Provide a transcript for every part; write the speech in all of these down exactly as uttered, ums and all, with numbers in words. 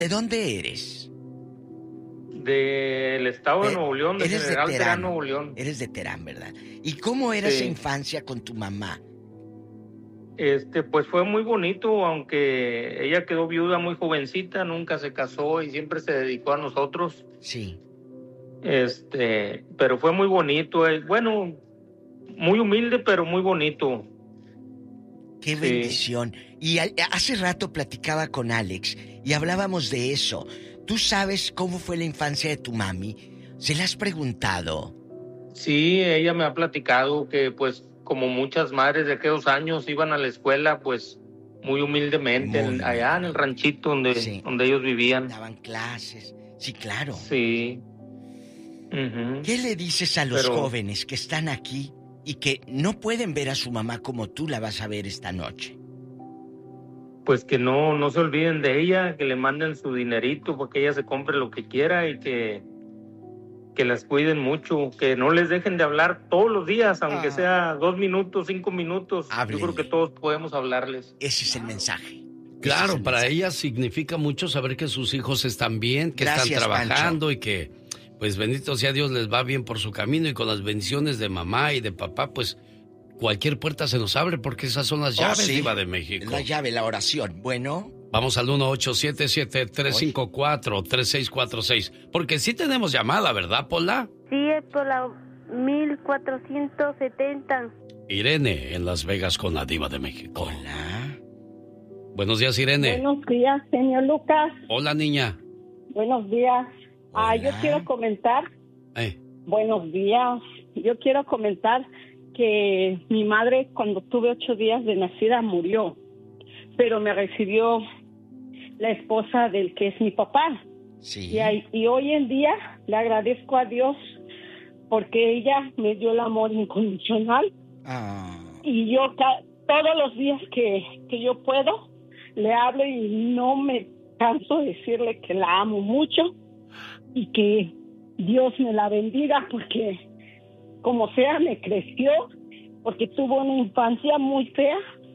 ¿De dónde eres? Del estado de Nuevo León, de General Terán, Nuevo León. Eres de Terán, ¿verdad? ¿Y cómo era sí. esa infancia con tu mamá? Este, pues fue muy bonito, aunque ella quedó viuda muy jovencita, nunca se casó y siempre se dedicó a nosotros. Sí. Este, pero fue muy bonito, eh, bueno, muy humilde, pero muy bonito. ¡Qué sí. bendición! Y a, hace rato platicaba con Alex y hablábamos de eso. ¿Tú sabes cómo fue la infancia de tu mami? ¿Se la has preguntado? Sí, ella me ha platicado que, pues, como muchas madres de aquellos años iban a la escuela, pues, muy humildemente, muy en, allá en el ranchito donde, sí. donde ellos vivían. Daban clases. Sí, claro. Sí. Uh-huh. ¿Qué le dices a los Pero... jóvenes que están aquí y que no pueden ver a su mamá como tú la vas a ver esta noche? Pues que no, no se olviden de ella, que le manden su dinerito para que ella se compre lo que quiera y que, que las cuiden mucho, que no les dejen de hablar todos los días, aunque ah. sea dos minutos, cinco minutos. Háblele. Yo creo que todos podemos hablarles. Ese es el mensaje. Claro, el para mensaje. ella significa mucho saber que sus hijos están bien, que Gracias, están trabajando Pancho. Y que, pues bendito sea Dios, les va bien por su camino y con las bendiciones de mamá y de papá, pues cualquier puerta se nos abre porque esas son las llaves, oh, sí. Diva de México. La llave, la oración. Bueno. Vamos al uno ocho siete siete, tres cinco cuatro, tres seis cuatro seis. Porque sí tenemos llamada, ¿verdad, Pola? Sí, es por la mil cuatrocientos setenta. Irene, en Las Vegas con la Diva de México. Hola. Buenos días, Irene. Buenos días, señor Lucas. Hola, niña. Buenos días. Hola. Ah, yo quiero comentar. Eh. Buenos días. Yo quiero comentar que mi madre, cuando tuve ocho días de nacida, murió, pero me recibió la esposa del que es mi papá. Sí. Y, hay, y hoy en día le agradezco a Dios porque ella me dio el amor incondicional. Ah. Y yo ca- todos los días que, que yo puedo, le hablo y no me canso de decirle que la amo mucho y que Dios me la bendiga porque como sea me creció, porque tuvo una infancia muy fea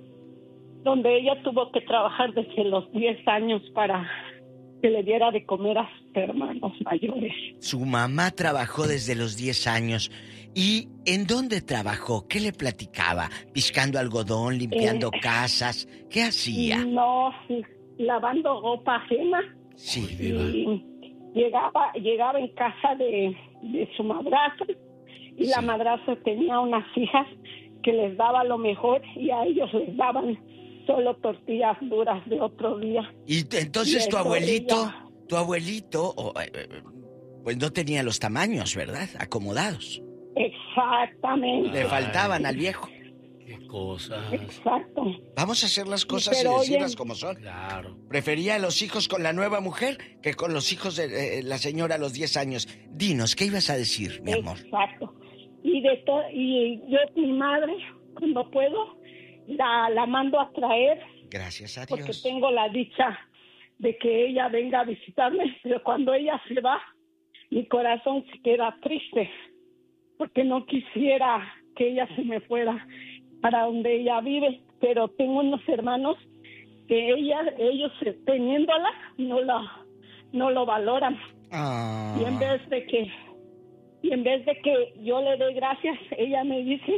donde ella tuvo que trabajar desde los diez años para que le diera de comer a sus hermanos mayores. Su mamá trabajó desde los diez años. ¿Y en dónde trabajó? ¿Qué le platicaba? ¿Piscando algodón, limpiando eh, casas? ¿Qué hacía? No, lavando ropa ajena. Sí. Y llegaba, llegaba en casa de, de su madrastra y sí. La madrastra tenía unas hijas que les daba lo mejor y a ellos les daban solo tortillas duras de otro día. Y entonces y tu abuelito, ella... tu abuelito, oh, pues no tenía los tamaños, ¿verdad? Acomodados. Exactamente. Le faltaban al viejo. Qué cosas. Exacto. Vamos a hacer las cosas y decirlas oye... como son. Claro. Prefería a los hijos con la nueva mujer que con los hijos de eh, la señora a los diez años. Dinos, ¿qué ibas a decir, mi amor? Exacto. Y de to- y yo, mi madre, cuando puedo, la, la mando a traer. Gracias a Dios. Porque tengo la dicha de que ella venga a visitarme, pero cuando ella se va, mi corazón se queda triste, porque no quisiera que ella se me fuera para donde ella vive, pero tengo unos hermanos que ella, ellos teniéndola, no la, no lo valoran. Ah. Y en vez de que Y en vez de que yo le dé gracias, ella me dice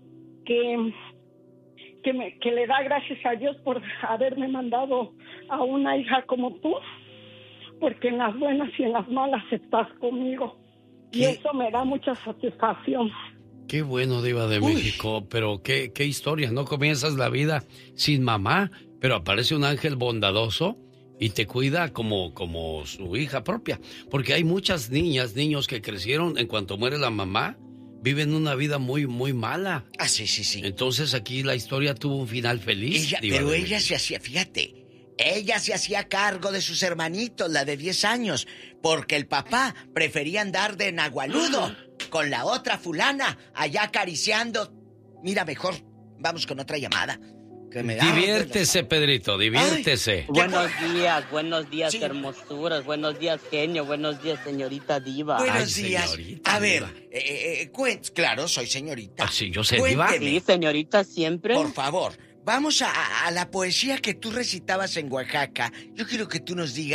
que, que, me, que le da gracias a Dios por haberme mandado a una hija como tú, porque en las buenas y en las malas estás conmigo. ¿Qué? Y eso me da mucha satisfacción. Qué bueno, Diva de Uy. México, pero qué, qué historia, ¿no? Comienzas la vida sin mamá, pero aparece un ángel bondadoso y te cuida como, como su hija propia. Porque hay muchas niñas, niños que crecieron en cuanto muere la mamá, viven una vida muy, muy mala. Ah, sí, sí, sí. Entonces aquí la historia tuvo un final feliz. Ella, pero ella se hacía, fíjate, ella se hacía cargo de sus hermanitos, la de diez años, porque el papá prefería andar de nagualudo con la otra fulana, allá acariciando. Mira, mejor vamos con otra llamada. Diviértese, Pedrito, diviértese. Ay, buenos días, buenos días, sí. hermosuras, buenos días, genio, buenos días, señorita Diva. Buenos Ay, días. señorita, a ver, diva. eh, eh, cuent, claro, soy señorita. Ah, sí, yo sé, Cuénteme, Diva. Sí, señorita, siempre. por favor, vamos a, a la poesía que tú recitabas en Oaxaca. Yo quiero que tú nos digas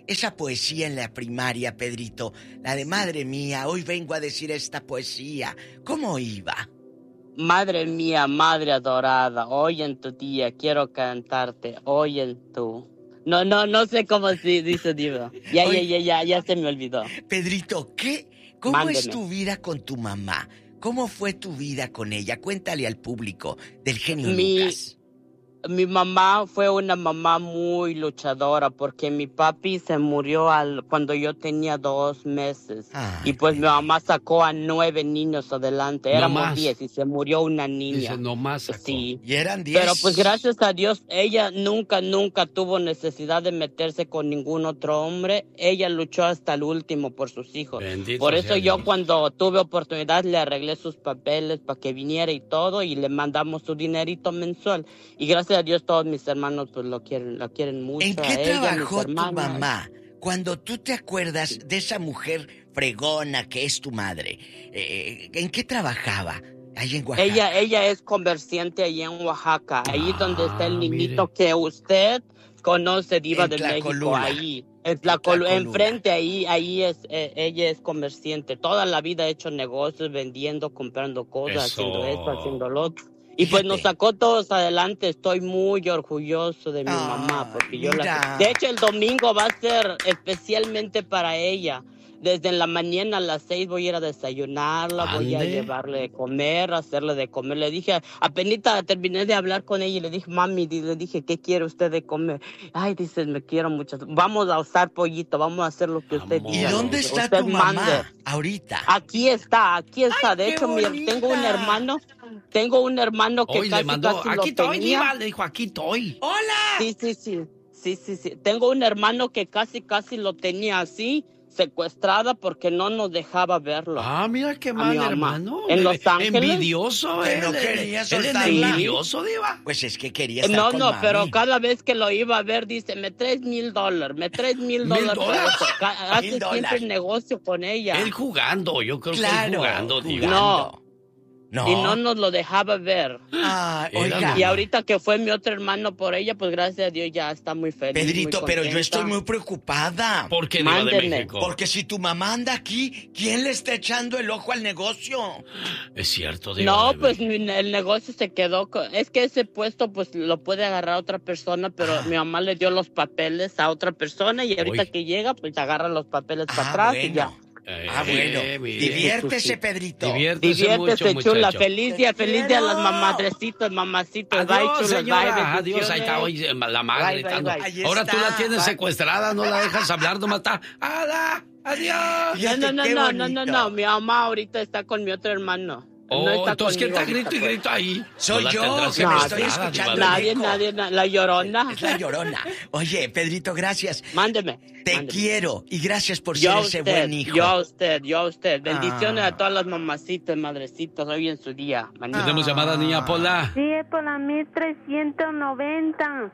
esa poesía en la primaria, Pedrito, la de madre mía, hoy vengo a decir esta poesía, ¿cómo iba? Madre mía, madre adorada, hoy en tu día quiero cantarte, hoy en tu... No, no, no sé cómo se dice, Diva. Ya, Oye, ya, ya, ya, ya se me olvidó. Pedrito, ¿qué? ¿Cómo Mándeme. es tu vida con tu mamá? ¿Cómo fue tu vida con ella? Cuéntale al público del genio Mi- Lucas. Mi mamá fue una mamá muy luchadora porque mi papi se murió al, cuando yo tenía dos meses. Ay, y pues mi bebé. mamá sacó a nueve niños adelante. No Éramos más. diez y se murió una niña. Dice, no más sacó. Sí. Y eran diez. Pero pues gracias a Dios, ella nunca, nunca tuvo necesidad de meterse con ningún otro hombre. Ella luchó hasta el último por sus hijos. Bendito Por eso sea yo Dios. cuando tuve oportunidad le arreglé sus papeles para que viniera y todo y le mandamos su dinerito mensual. Y gracias a Dios todos mis hermanos pues lo quieren, la quieren mucho. ¿En a qué ella, trabajó mis tu hermanas. mamá? Cuando tú te acuerdas de esa mujer fregona que es tu madre, eh, ¿en qué trabajaba? Ahí en Oaxaca. Ella, ella es comerciante allí en Oaxaca, ahí Ah, donde está el niñito mire. que usted conoce, Diva En de México, Tlacolula. ahí. En En Tlacol- Tlacolula. enfrente ahí, ahí es, eh, ella es comerciante. Toda la vida ha hecho negocios, vendiendo, comprando cosas, Eso. haciendo esto, haciendo lo otro. Y pues Fíjate. nos sacó todos adelante. Estoy muy orgulloso de mi Ah, mamá, porque yo mira. la... De hecho, el domingo va a ser especialmente para ella. Desde en la mañana a las seis voy a ir a desayunarla, voy a Ande. llevarle de comer, hacerle de comer. Le dije, apenas terminé de hablar con ella y le dije, mami, di- le dije, ¿qué quiere usted de comer? Ay, dice, me quiero mucho. Vamos a usar pollito, vamos a hacer lo que usted Amor. ¿Y diga. dónde lo que está usted tu mamá mande. ahorita? Aquí está, aquí está. Ay, de qué hecho, mi- bonita. tengo un hermano, tengo un hermano que Hoy casi, le mandó, casi aquí lo estoy, tenía. Diva, le dijo, aquí estoy. ¡Hola! Sí, sí, sí, sí, sí, sí. Tengo un hermano que casi, casi lo tenía así, secuestrada porque no nos dejaba verlo. Ah, mira qué A mal, mi mamá. En En Los Ángeles. Envidioso, Que él. no él- quería él es soltarla. envidioso, Diva. Pues es que quería estar No, con no, mami. pero cada vez que lo iba a ver, dice, me traes mil dólares, me traes mil ¿Mil dólares. por dólares? eso". Ca- Hace Mil siempre dólares. negocio con ella. Él jugando, yo creo que él Claro, jugando, Diva. jugando. No. Y no nos lo dejaba ver. Ah, Era oiga, nomás. Y ahorita que fue mi otro hermano por ella, pues gracias a Dios ya está muy feliz. Pedrito, muy pero yo contenta. estoy muy preocupada. ¿Por qué, Diva de Mándenme. México? Porque si tu mamá anda aquí, ¿quién le está echando el ojo al negocio? Es cierto, Diva No, de pues México. mi- el negocio se quedó. con- Es que ese puesto, pues lo puede agarrar otra persona, pero Ah. mi mamá le dio los papeles a otra persona y ahorita Uy. que llega, pues agarra los papeles para Ah, atrás y ya. bueno. Eh, Ah, bueno. mire. Diviértese, Pedrito. Diviértese Diviértese, mucho, chula. muchacho. Feliz día, Te feliz día a las quiero. mamadrecitas, mamacitas. Adiós, Bye, chulas. señora. Bye, Adiós, ahí está hoy bendiciones. eh, la madre Bye, bye, gritando. bye. Ahí Ahora tú está. la tienes Bye. secuestrada, no la dejas hablar, nomás está. ¡Hala! ¡Adiós! No, Fíjate no, no, qué no, no, no, bonito. no. Mi mamá ahorita está con mi otro hermano. Oh, no está entonces, ¿quién conmigo está grito y ahorita, grito ahí? Soy la yo, tendrás que me No, estoy secuestrada, escuchando. Diva de Nadie, eco. nadie, na- la llorona. Es la llorona. Oye, Pedrito, gracias. Mándeme. Te mándeme. quiero y gracias por Yo ser a ese usted, buen hijo. yo a usted, yo a usted. Bendiciones Ah. a todas las mamacitas, madrecitas, hoy en su día. Manita. Tenemos llamada, niña Pola. Sí, es por la mil trescientos noventa.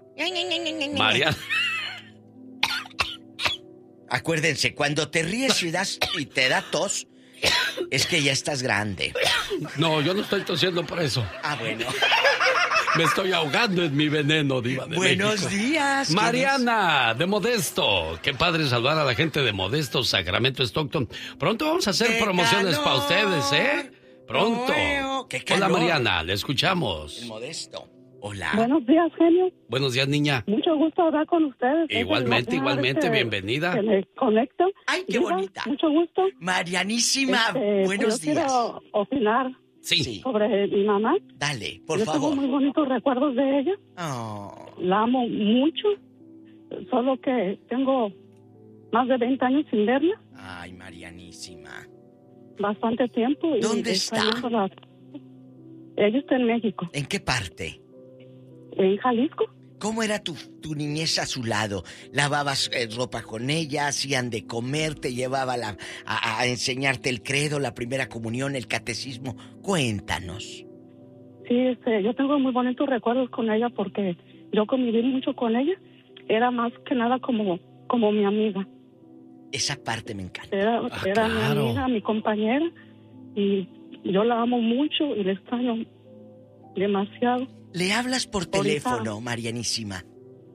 María. Acuérdense, cuando te ríes y, das, y te da tos, es que ya estás grande. No, yo no estoy tosiendo por eso. Ah, bueno. Me estoy ahogando en mi veneno, Diva de Buenos México. días. ¿quién Mariana, de Modesto. Qué padre saludar a la gente de Modesto, Sacramento, Stockton. Pronto vamos a hacer ¡Qué promociones calor! para ustedes, ¿eh? Pronto. Oeo, ¡qué Hola, calor! Mariana, le es? escuchamos. El modesto. Hola. Buenos días, genio. Buenos días, niña. Mucho gusto hablar con ustedes. Igualmente, Es la igualmente, primera vez que- bienvenida. que me conecto. Ay, qué Diva, bonita. Mucho gusto. Marianísima, Este, buenos yo días. quiero opinar Sí. Sí. sobre mi mamá. Dale, por yo favor. tengo muy bonitos recuerdos de ella. Oh. La amo mucho. Solo que tengo más de veinte años sin verla. Ay, Marianísima. Bastante tiempo. y ¿Dónde está? extrañándola. Ella está en México. ¿En qué parte? En Jalisco. ¿Cómo era tu, tu niñez a su lado? ¿Lavabas eh, ropa con ella? ¿Hacían de comer? ¿Te llevaba la, a, a enseñarte el credo, la primera comunión, el catecismo? Cuéntanos. Sí, este, yo tengo muy bonitos recuerdos con ella porque yo conviví mucho con ella. Era más que nada como, como mi amiga. Esa parte me encanta. Era, Ah, era mi claro. amiga, mi compañera. Y yo la amo mucho y la extraño demasiado. ¿Le hablas por Ahorita- teléfono, Marianísima?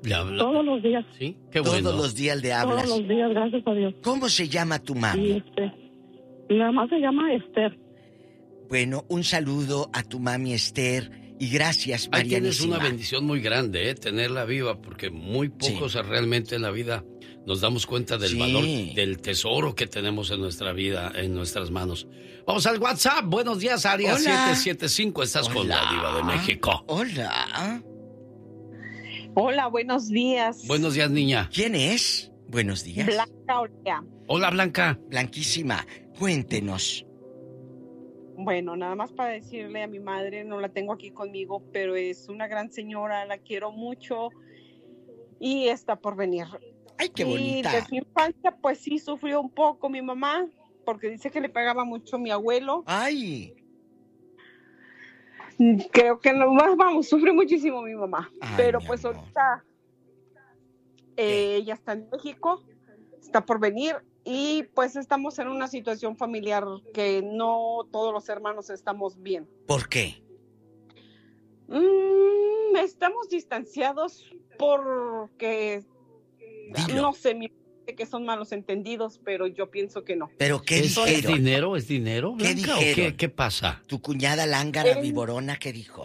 ¿Le habla? Todos los días. Sí, qué bueno. Todos los días le hablas. Todos los días, gracias a Dios. ¿Cómo se llama tu Y mami? este, nada más se llama Esther. Bueno, un saludo a tu mami Esther y gracias, Ahí tienes Marianísima. una bendición muy grande, ¿eh? Tenerla viva, porque muy pocos Sí. realmente en la vida nos damos cuenta del Sí. valor, del tesoro que tenemos en nuestra vida, en nuestras manos. Vamos al WhatsApp. Buenos días, Área Hola. siete siete cinco. Estás con la Diva de México. Hola. Hola, buenos días. Buenos días, niña. ¿Quién es? Buenos días. Blanca Olea. Hola, Blanca. Blanquísima, cuéntenos. Bueno, nada más para decirle a mi madre, no la tengo aquí conmigo, pero es una gran señora, la quiero mucho y está por venir. Ay, qué Y bonita. de su infancia, pues sí, sufrió un poco mi mamá, porque dice que le pegaba mucho mi abuelo. Ay. Creo que no, vamos, sufre muchísimo mi mamá. Ay, pero mi pues amor. ahorita eh, ella está en México, está por venir y pues estamos en una situación familiar que no todos los hermanos estamos bien. ¿Por qué? Mm, estamos distanciados porque Dilo. no sé, mi que son malos entendidos, pero yo pienso que no. ¿Pero qué ¿Es, ¿Es dijeron? dinero? ¿Es dinero, ¿Qué Blanca? ¿O dijeron? qué, qué pasa? Tu cuñada lángara Eh, viborona, ¿qué dijo?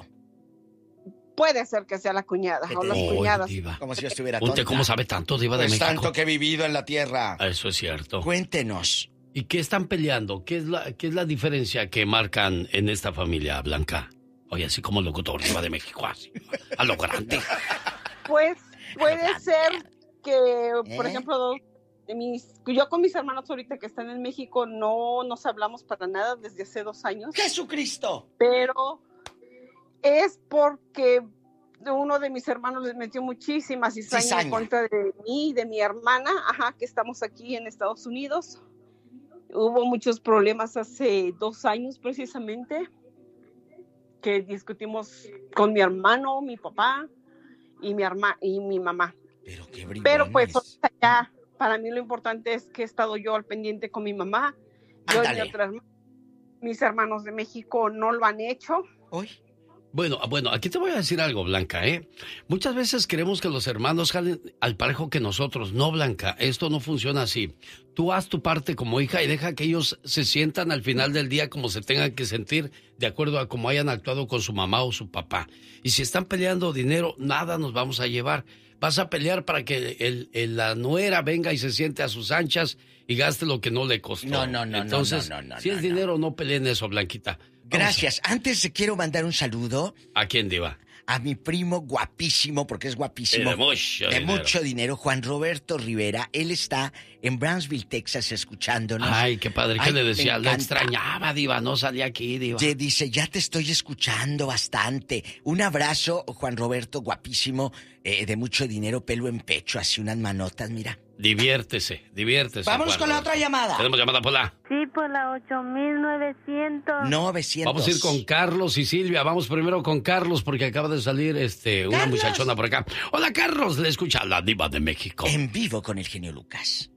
Puede ser que sea la cuñada ¿Qué o te las digo? Oy, cuñadas. Diva. Como si yo estuviera ¿Usted tonta. cómo sabe tanto, Diva de Pues México? tanto que he vivido en la tierra. Eso es cierto. Cuéntenos. ¿Y qué están peleando? ¿Qué es la, qué es la diferencia que marcan en esta familia, Blanca? Oye, así como locutor Diva de México, así, a lo grande. Pues puede ser que, por ¿Eh? ejemplo, dos de mis, yo con mis hermanos ahorita que están en México no nos hablamos para nada desde hace dos años, ¡Jesucristo! pero es porque uno de mis hermanos les metió muchísima cizaña Cizaña. en contra de mí y de mi hermana, ajá, que estamos aquí en Estados Unidos. Hubo muchos problemas hace dos años precisamente, que discutimos con mi hermano, mi papá y mi, herma, y mi mamá. Pero qué bribones. Pero pues ahorita ya, para mí lo importante es que he estado yo al pendiente con mi mamá. Yo y mi Ándale. otra hermana. Mis hermanos de México no lo han hecho. Hoy. Bueno, bueno, aquí te voy a decir algo, Blanca, ¿eh? Muchas veces queremos que los hermanos jalen al parejo que nosotros. No, Blanca, esto no funciona así. Tú haz tu parte como hija y deja que ellos se sientan al final del día como se tengan que sentir de acuerdo a cómo hayan actuado con su mamá o su papá. Y si están peleando dinero, nada nos vamos a llevar. Vas a pelear para que el, el- la nuera venga y se siente a sus anchas y gaste lo que no le costó. No, no, no, no, Entonces, no, no, no, si es no, dinero, no peleen eso, Blanquita. Vamos Gracias. Antes te quiero mandar un saludo ¿A, ¿a quién, Diva? a mi primo guapísimo, porque es guapísimo. Eh, de mucho de dinero. mucho dinero, Juan Roberto Rivera. Él está en Brownsville, Texas, escuchándonos. Ay, qué padre. ¿Qué Ay, le me decía? La encanta. extrañaba, Diva. No salía aquí, Diva. Ye- Dice, ya te estoy escuchando bastante. Un abrazo, Juan Roberto, guapísimo, eh, de mucho dinero, pelo en pecho, así unas manotas, mira. Diviértese, diviértese. Vámonos Juan con la Roberto. otra llamada. Tenemos llamada por la. Sí, por la ocho mil novecientos. novecientos. Vamos a ir con Carlos y Silvia. Vamos primero con Carlos porque acaba de salir este una ¡Carlos! muchachona por acá. Hola, Carlos. Le escucha la Diva de México. En vivo con el genio Lucas.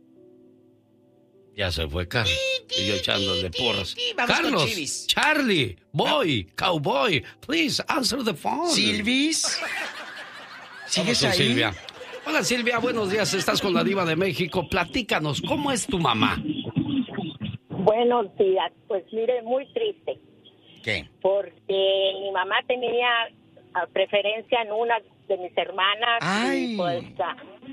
Ya se fue Carlos. Y yo echándole porras. Vamos con Carlos, Chivis. Charlie, Boy, Cowboy, please answer the phone. Silvis. Vamos ¿Sigues con ahí? Silvia. Hola, Silvia. Buenos días. Estás con la Diva de México. Platícanos, ¿cómo es tu mamá? Buenos días. Pues mire, muy triste, ¿Qué? porque mi mamá tenía ah, preferencia en una de mis hermanas. Ay. Y pues, ah,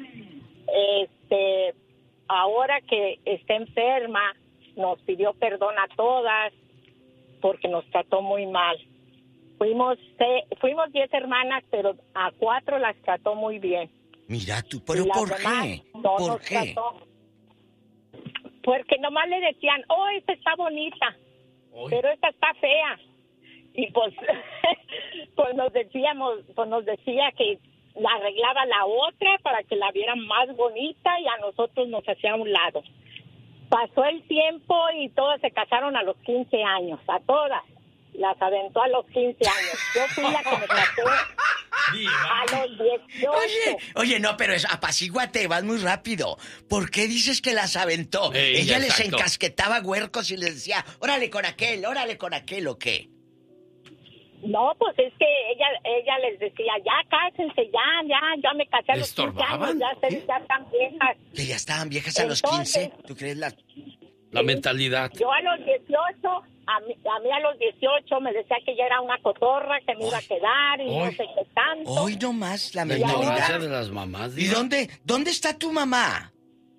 este, ahora que está enferma, nos pidió perdón a todas porque nos trató muy mal. Fuimos, eh, fuimos diez hermanas, pero a cuatro las trató muy bien. Mira tú, Y pero las ¿por demás qué? no ¿Por nos qué? trató. Porque nomás le decían, oh, esta está bonita, pero esta está fea. Y pues, pues nos decíamos, pues nos decía que la arreglaba la otra para que la vieran más bonita y a nosotros nos hacía a un lado. Pasó el tiempo y todas se casaron a los quince años, a todas. Las aventó a los quince años. Yo fui la que me casé a los dieciocho. Oye, oye, no, pero es apacíguate, vas muy rápido. ¿Por qué dices que las aventó? Ey, Ella ya, les exacto. encasquetaba huercos y les decía, órale con aquel, órale con aquel, ¿o qué? No, pues es que ella ella les decía, ya cásense, ya, ya, ya me casé a los quince años, ya, se, ya están viejas. Que ya estaban viejas a los quince, ¿tú crees la...? La mentalidad. Yo a los dieciocho, a mí, a mí a los dieciocho me decía que yo era una cotorra, que me Oy. iba a quedar y Oy. no sé qué tanto. Hoy nomás la mentalidad de las mamás. ¿Y dónde, dónde está tu mamá?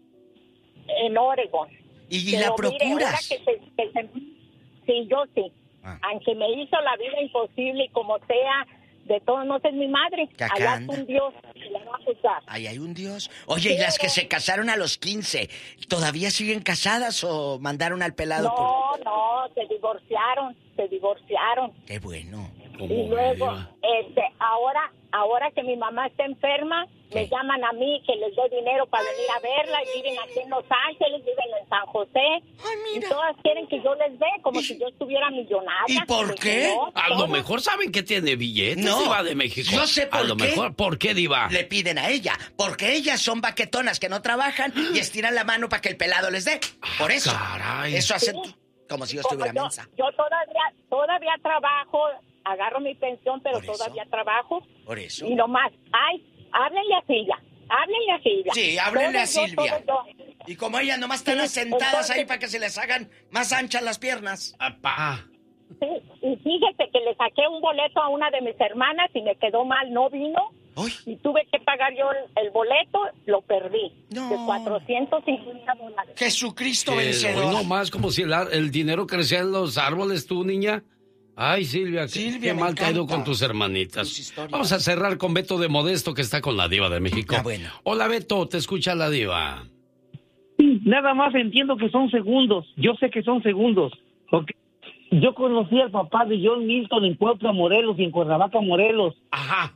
En Oregon. ¿Y, y la procuras? Mire, que se, que se, sí, yo sí. Ah. Aunque me hizo la vida imposible y como sea, de todos modos es mi madre. Allá hay un Dios que la va a juzgar. Ahí hay un Dios. Oye, ¿y las que se casaron a los quince, todavía siguen casadas o mandaron al pelado? No, por... no, se divorciaron, se divorciaron. Qué bueno. Y luego, este, ahora, ahora que mi mamá está enferma, ¿qué? Me llaman a mí que les doy dinero para venir a verla y viven aquí en Los Ángeles, viven en San José. Ay, y todas quieren que yo les dé como ¿Y? si yo estuviera millonaria. ¿Y por qué? No, a lo mejor saben que tiene billetes, no, Diva de México. Yo sé por a lo qué. mejor, ¿por qué, Diva? Le piden a ella, porque ellas son baquetonas que no trabajan y estiran la mano para que el pelado les dé. Por eso. Caray. Eso hacen sí. como si yo estuviera yo, mensa. Yo todavía, todavía trabajo, agarro mi pensión, pero todavía trabajo. Por eso. Y nomás, ay, háblenle a Silvia, háblenle a Silvia. Sí, háblenle a Silvia. Todo yo. Y como ellas nomás están sí, sentadas entonces, ahí para que se les hagan más anchas las piernas. Apá. Sí, y fíjese que le saqué un boleto a una de mis hermanas y me quedó mal, no vino. Uy. Y tuve que pagar yo el, el boleto, lo perdí. No. De cuatrocientos cincuenta dólares. Jesucristo eh, vencedor. No más como si el, el dinero crecía en los árboles, tú, niña. Ay, Silvia, Silvia qué mal te ha ido con tus hermanitas. Tus Vamos a cerrar con Beto de Modesto, que está con la Diva de México. Ah, bueno. Hola, Beto, te escucha la Diva. Sí, nada más entiendo que son segundos. Yo sé que son segundos. Okay. Yo conocí al papá de John Milton en Puebla, Morelos, y en Cuernavaca, Morelos. Ajá.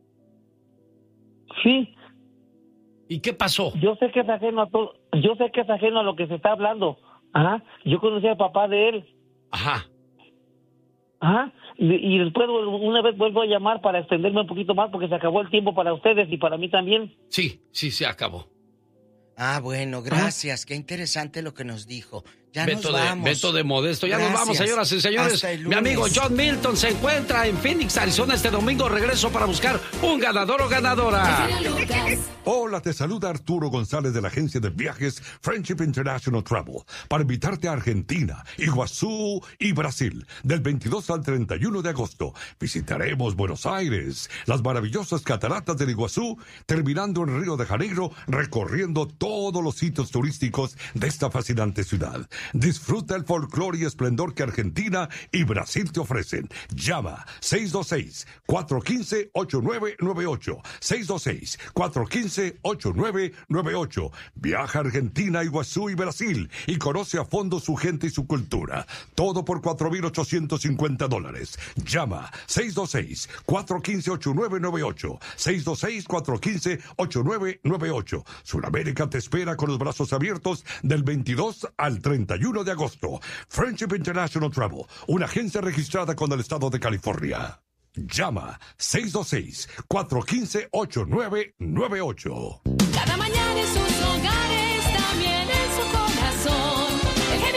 Sí. ¿Y qué pasó? Yo sé que es ajeno a todo. Yo sé que es ajeno a lo que se está hablando. Ajá. Yo conocí al papá de él. Ajá. Ajá. Y, y después una vez vuelvo a llamar para extenderme un poquito más porque se acabó el tiempo para ustedes y para mí también. Sí, sí, se acabó. Ah, bueno, gracias. ¿Ah? Qué interesante lo que nos dijo. Ya Beto nos de, vamos. Beto de Modesto. Ya Gracias. nos vamos, señoras y señores. Mi amigo John Milton se encuentra en Phoenix, Arizona este domingo. Regreso para buscar un ganador o ganadora. Hola, te saluda Arturo González de la agencia de viajes Friendship International Travel para invitarte a Argentina, Iguazú y Brasil del veintidós al treinta y uno de agosto. Visitaremos Buenos Aires, las maravillosas cataratas del Iguazú, terminando en Río de Janeiro, recorriendo todos los sitios turísticos de esta fascinante ciudad. Disfruta el folclore y esplendor que Argentina y Brasil te ofrecen. Llama seis dos seis, cuatro uno cinco, ocho nueve nueve ocho. seis dos seis, cuatro uno cinco, ocho nueve nueve ocho. Viaja a Argentina, Iguazú y Brasil y conoce a fondo su gente y su cultura. Todo por cuatro mil ochocientos cincuenta dólares. Llama seis dos seis, cuatro uno cinco, ocho nueve nueve ocho. seis dos seis, cuatro uno cinco, ocho nueve nueve ocho. Sudamérica te espera con los brazos abiertos del veintidós al treinta y uno de agosto. Friendship International Travel, una agencia registrada con el estado de California. Llama seis dos seis, cuatro uno cinco, ocho nueve nueve ocho. Cada mañana en sus hogares, también en su corazón, el genio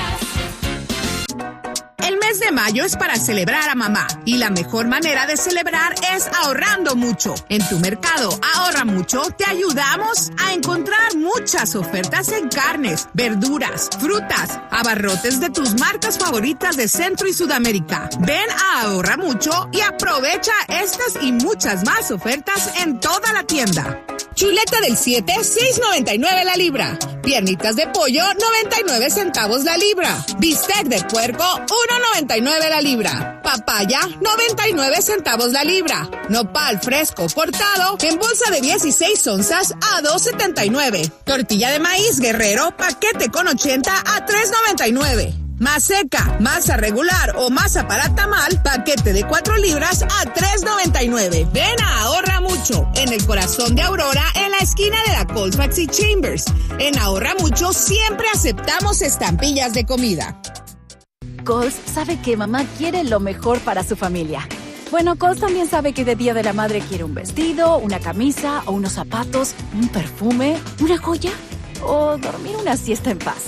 Lucas. El mes de mayo es para celebrar a mamá y la mejor manera de celebrar es ahorrando mucho. En tu mercado Ahorra Mucho te ayudamos a encontrar muchas ofertas en carnes, verduras, frutas, abarrotes de tus marcas favoritas de Centro y Sudamérica. Ven a Ahorra Mucho y aprovecha estas y muchas más ofertas en toda la tienda. Chuleta del siete, seis noventa y nueve la libra. Piernitas de pollo, noventa y nueve centavos la libra. Bistec de puerco, uno noventa y nueve la libra. Papaya, noventa y nueve centavos la libra. Nopal fresco cortado en bolsa de dieciséis onzas a dos setenta y nueve. Tortilla de maíz Guerrero, paquete con ochenta a tres noventa y nueve. Maseca, masa regular o masa para tamal, paquete de cuatro libras a tres noventa y nueve. Ven a Ahorra Mucho, en el corazón de Aurora, en la esquina de la Colfax y Chambers. En Ahorra Mucho siempre aceptamos estampillas de comida. Coles sabe que mamá quiere lo mejor para su familia. Bueno, Coles también sabe que de Día de la Madre quiere un vestido, una camisa o unos zapatos, un perfume, una joya o dormir una siesta en paz.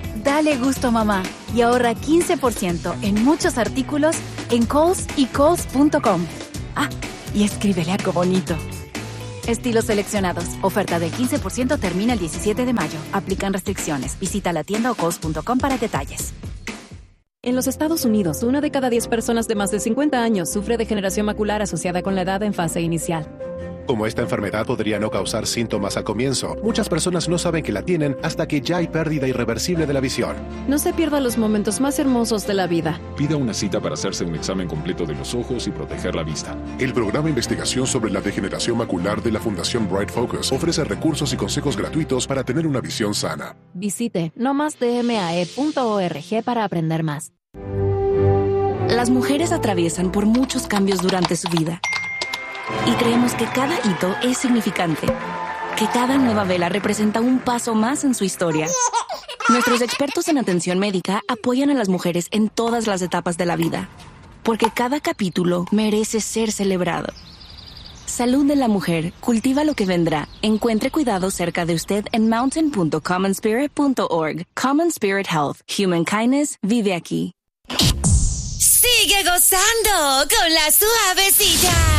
Dale gusto a mamá y ahorra quince por ciento en muchos artículos en Kohl's y Kohl's punto com. Ah, y escríbele algo bonito. Estilos seleccionados. Oferta del quince por ciento termina el diecisiete de mayo. Aplican restricciones. Visita la tienda o Kohl's punto com para detalles. En los Estados Unidos, una de cada diez personas de más de cincuenta años sufre degeneración macular asociada con la edad en fase inicial. Como esta enfermedad podría no causar síntomas al comienzo, muchas personas no saben que la tienen hasta que ya hay pérdida irreversible de la visión. No se pierda los momentos más hermosos de la vida. Pida una cita para hacerse un examen completo de los ojos y proteger la vista. El programa de investigación sobre la degeneración macular de la Fundación Bright Focus ofrece recursos y consejos gratuitos para tener una visión sana. Visite no más d m a e punto org para aprender más. Las mujeres atraviesan por muchos cambios durante su vida. Y creemos que cada hito es significante, que cada nueva vela representa un paso más en su historia. Nuestros expertos en atención médica apoyan a las mujeres en todas las etapas de la vida, porque cada capítulo merece ser celebrado. Salud de la mujer, cultiva lo que vendrá. Encuentre cuidado cerca de usted en mountain punto common spirit punto org. Common Spirit Health. Human Kindness vive aquí. Sigue gozando con la suavecita.